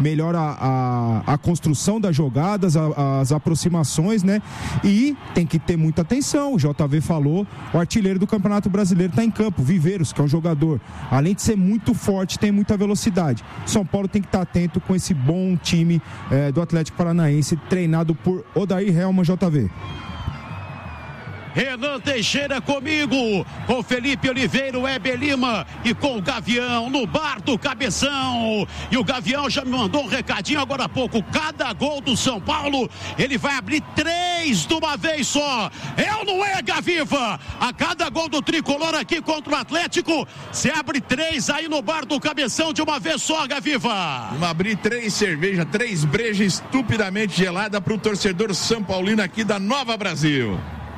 melhora a construção das jogadas, as aproximações, né? E tem que ter muita atenção. O JV falou, o artilheiro do Campeonato Brasileiro está em campo, Viveiros, que é um jogador, além de ser muito forte, tem muita velocidade. São Paulo tem que estar atento com esse bom time do Atlético Paranaense, treinado por Odair Helman, JV. Renan Teixeira comigo, com Felipe Oliveira, o Heber Lima e com o Gavião no bar do Cabeção. E o Gavião já me mandou um recadinho agora há pouco. Cada gol do São Paulo, ele vai abrir 3 de uma vez só. É ou não é, Gaviva? A cada gol do Tricolor aqui contra o Atlético, você abre 3 aí no bar do Cabeção de uma vez só, Gaviva. Vamos abrir 3 cervejas, 3 brejas estupidamente gelada para o torcedor São Paulino aqui da Nova Brasil.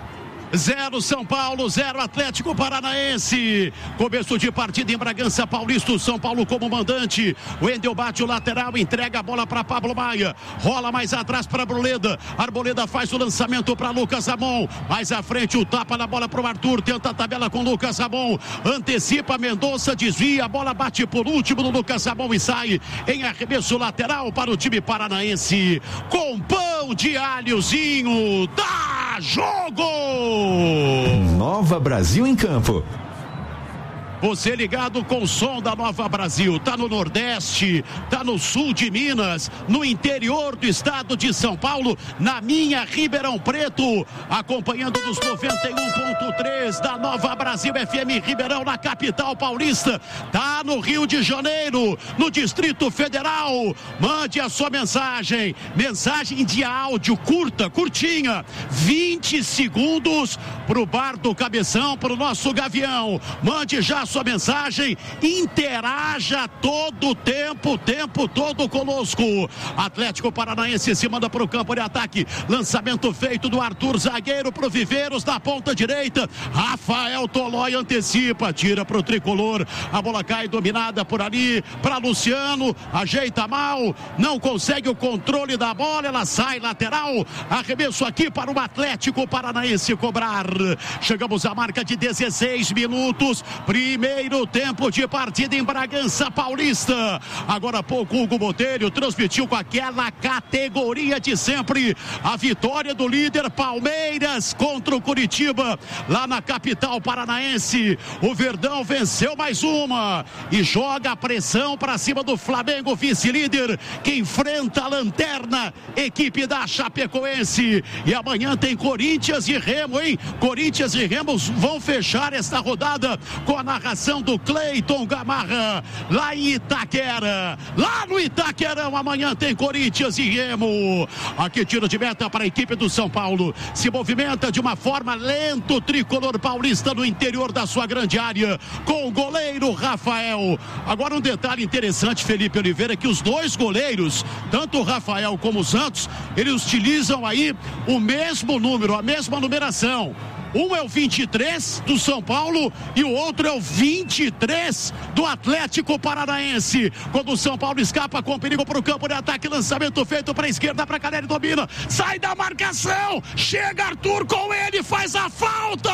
0 São Paulo, 0 Atlético Paranaense. Começo de partida em Bragança Paulista, o São Paulo como mandante. O Wendel bate o lateral, entrega a bola para Pablo Maia. Rola mais atrás para Arboleda. Arboleda faz o lançamento para Lucas Ramon. Mais à frente o tapa na bola para o Arthur. Tenta a tabela com Lucas Ramon. Antecipa Mendonça, desvia. A bola bate por último no Lucas Ramon e sai em arremesso lateral para o time paranaense. Com pão de alhozinho. Dá jogo! Nova Brasil em campo. Você ligado com o som da Nova Brasil, tá no Nordeste, tá no sul de Minas, no interior do estado de São Paulo, na minha Ribeirão Preto, acompanhando nos 91.3 da Nova Brasil FM Ribeirão, na capital paulista, tá no Rio de Janeiro, no Distrito Federal. Mande a sua mensagem de áudio curta, curtinha, 20 segundos pro bar do Cabeção, pro nosso Gavião. Mande já a sua mensagem, interaja todo o tempo todo conosco. Atlético Paranaense se manda para o campo de ataque, lançamento feito do Arthur, zagueiro pro Viveiros da ponta direita. Rafael Tolói antecipa, tira pro Tricolor, a bola cai dominada por ali para Luciano, ajeita mal, não consegue o controle da bola, ela sai lateral, arremesso aqui para o Atlético Paranaense cobrar. Chegamos à marca de 16 minutos, primeiro tempo de partida em Bragança Paulista. Agora há pouco Hugo Botelho transmitiu com aquela categoria de sempre a vitória do líder Palmeiras contra o Curitiba lá na capital paranaense. O Verdão venceu mais uma e joga a pressão para cima do Flamengo, vice-líder, que enfrenta a lanterna, equipe da Chapecoense. E amanhã tem Corinthians e Remo, hein? Corinthians e Remo vão fechar esta rodada com a narração do Cleiton Gamarra, lá em Itaquera. Lá no Itaquerão, amanhã tem Corinthians e Remo. Aqui tiro de meta para a equipe do São Paulo. Se movimenta de uma forma lenta o tricolor paulista no interior da sua grande área, com o goleiro Rafael. Agora um detalhe interessante, Felipe Oliveira, é que os dois goleiros, tanto o Rafael como o Santos, eles utilizam aí o mesmo número, a mesma numeração. Um é o 23 do São Paulo e o outro é o 23 do Atlético Paranaense. Quando o São Paulo escapa com perigo para o campo de ataque, lançamento feito para a esquerda, para Caleri, domina, sai da marcação, chega Arthur com ele, faz a falta!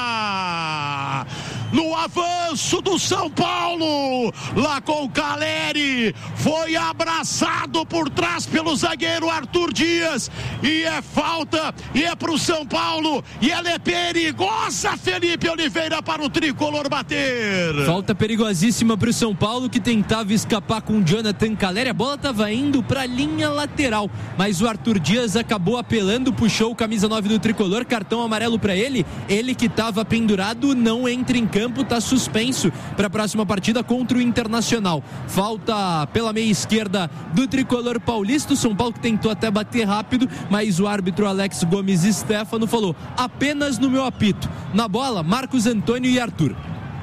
No avanço do São Paulo, lá com o Caleri, foi abraçado por trás pelo zagueiro Arthur Dias, e é falta, e é para o São Paulo, e ela é perigosa, Felipe Oliveira, para o tricolor bater. Falta perigosíssima para o São Paulo, que tentava escapar com o Jonathan Caleri. A bola estava indo para a linha lateral, mas o Arthur Dias acabou apelando, puxou o camisa 9 do tricolor, cartão amarelo para ele. Ele que estava pendurado não entra em campo, está suspenso para a próxima partida contra o Internacional. Falta pela meia esquerda do tricolor paulista. O São Paulo que tentou até bater rápido, mas o árbitro Alex Gomes Stefano falou: apenas no meu apito. Na bola, Marcos Antônio e Arthur.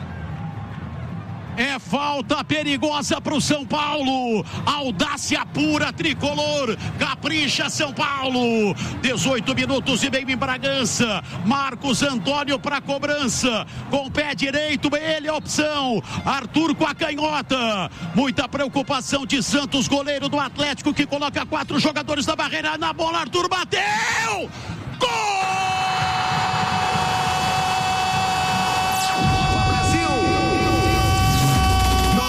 É falta perigosa para o São Paulo. Audácia pura, tricolor. Capricha São Paulo. 18 minutos e meio em Bragança. Marcos Antônio para cobrança. Com o pé direito, ele é a opção. Arthur com a canhota. Muita preocupação de Santos, goleiro do Atlético, que coloca 4 jogadores na barreira. Na bola, Arthur bateu! Gol!